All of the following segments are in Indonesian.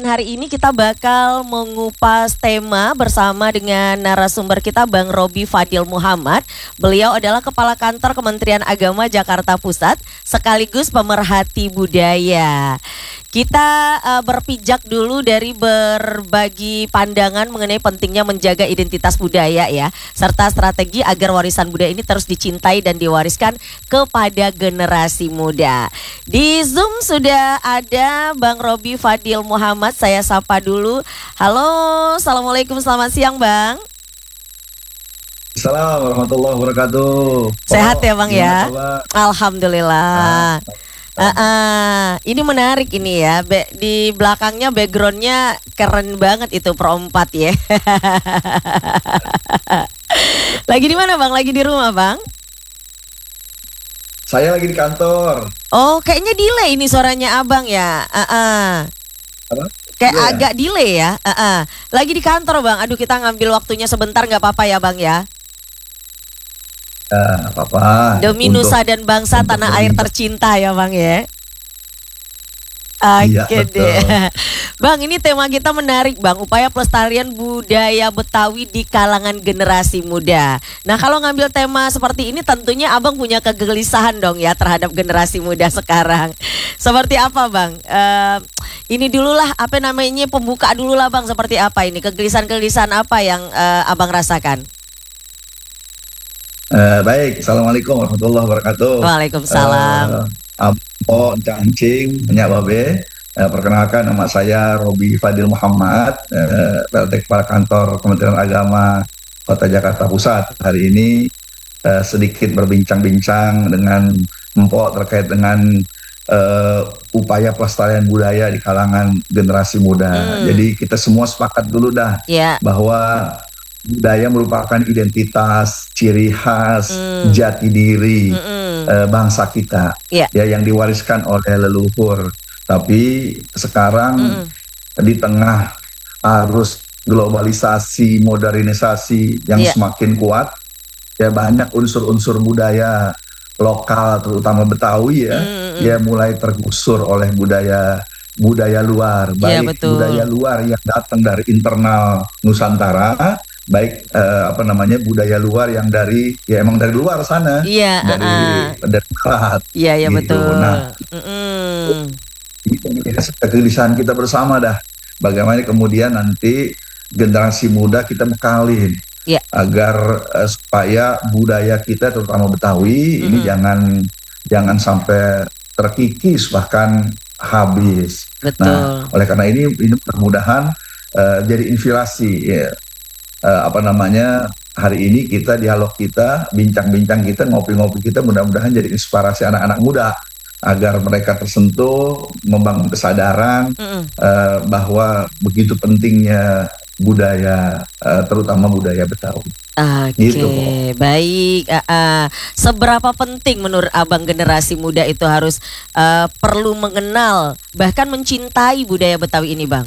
Dan hari ini kita bakal mengupas tema bersama dengan narasumber kita Bang Robby Fadil Muhammad. Beliau adalah Kepala Kantor Kementerian Agama Jakarta Pusat sekaligus pemerhati budaya. Kita berpijak dulu dari berbagi pandangan mengenai pentingnya menjaga identitas budaya ya, serta strategi agar warisan budaya ini terus dicintai dan diwariskan kepada generasi muda. Di Zoom sudah ada Bang Robby Fadil Muhammad, saya sapa dulu. Halo, Assalamualaikum, selamat siang Bang. Assalamualaikum warahmatullahi wabarakatuh. Sehat ya Bang ya? Alhamdulillah. Ini menarik ini ya, di belakangnya backgroundnya keren banget itu Pro 4 ya. Lagi di mana Bang? Lagi di rumah Bang? Saya lagi di kantor. Oh, kayaknya delay ini suaranya Abang ya. Apa? Kayak Yeah. agak delay ya. Lagi di kantor Bang. Aduh, kita ngambil waktunya sebentar, nggak apa-apa ya Bang ya. Apa-apa. Demi nusa dan bangsa tanah air tercinta ya Bang ya. Iya, Oke deh. Bang, ini tema kita menarik Bang, upaya pelestarian budaya Betawi di kalangan generasi muda. Nah, kalau ngambil tema seperti ini tentunya Abang punya kegelisahan dong ya terhadap generasi muda sekarang. Seperti apa Bang? Ini dululah, apa namanya, pembuka dululah Bang, seperti apa ini? Kegelisahan-kegelisahan apa yang Abang rasakan? Baik, Assalamualaikum warahmatullahi wabarakatuh. Waalaikumsalam. Ampo, Cancing, Nyak Babe. Perkenalkan, nama saya Robby Fadil Muhammad, Kepala Kantor Kementerian Agama Kota Jakarta Pusat. Hari ini sedikit berbincang-bincang dengan Mpok terkait dengan upaya pelestarian budaya di kalangan generasi muda. Jadi kita semua sepakat dulu dah bahwa budaya merupakan identitas, ciri khas, jati diri bangsa kita, ya, yang diwariskan oleh leluhur. Tapi sekarang di tengah arus globalisasi, modernisasi yang semakin kuat, ya banyak unsur-unsur budaya lokal, terutama Betawi ya mulai tergusur oleh budaya luar, baik budaya luar yang datang dari internal Nusantara, baik budaya luar yang dari emang dari luar sana, dari barat. Iya gitu. betul. Nah, ini kegelisahan kita bersama dah. Bagaimana kemudian nanti generasi muda kita bekalin agar supaya budaya kita terutama Betawi ini jangan sampai terkikis bahkan habis. Betul. Nah, oleh karena ini mudah-mudahan jadi inspirasi ya. Hari ini kita dialog kita, bincang-bincang kita, ngopi-ngopi kita mudah-mudahan jadi inspirasi anak-anak muda agar mereka tersentuh, membangun kesadaran bahwa begitu pentingnya budaya, terutama budaya Betawi. Gitu. Baik. Seberapa penting menurut Abang generasi muda itu harus perlu mengenal bahkan mencintai budaya Betawi ini Bang?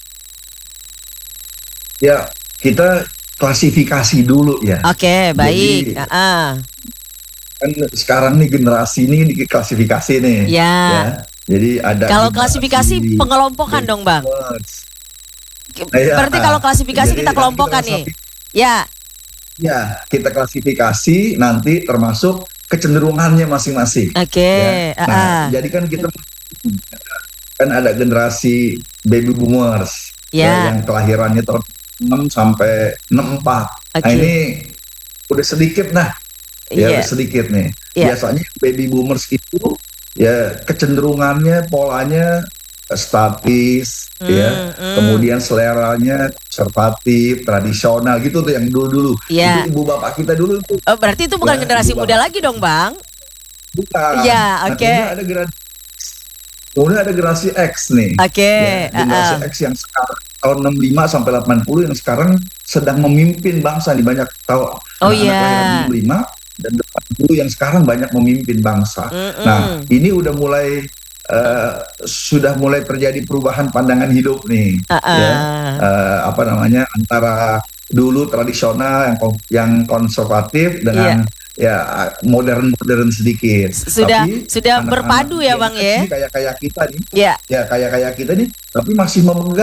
Ya, kita klasifikasi dulu ya. Oke, baik. Jadi, kan sekarang nih generasi ini klasifikasi nih. Ya. Jadi ada. Kalau klasifikasi pengelompokan dong Bang. Berarti kalau klasifikasi kita kelompokkan nih. Ya, kita klasifikasi nanti termasuk kecenderungannya masing-masing. Oke. Ya. Nah, jadi kan kita kan ada generasi baby boomers yang kelahirannya tahun 6 sampai 64. Nah, ini udah sedikit udah sedikit nih. Biasanya baby boomers itu ya kecenderungannya, polanya statis, kemudian seleranya konservatif, tradisional gitu tuh yang dulu-dulu. Itu ibu bapak kita dulu tuh. Berarti itu bukan generasi muda lagi dong Bang? Bukan. Kemudian ada generasi X nih. Generasi X yang sekarang tahun 65 sampai 80 yang sekarang sedang memimpin bangsa nih, banyak tahu anak-anak 65 dan 80 yang sekarang banyak memimpin bangsa. Nah, ini udah mulai sudah mulai terjadi perubahan pandangan hidup nih. Antara dulu tradisional yang konservatif dengan modern sedikit. Sudah berpadu ya Bang ya. Kayak kita nih. Kayak kita nih, tapi masih memegang